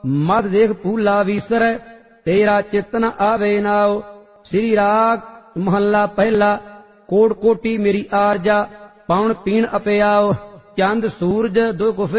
मद देख फूला विसरै तेरा चित न आवे नाओ। श्री राग महला पहला। कोट कोटी मेरी आरजा पाउन पीण अपियाओ। चंद सूरज दुख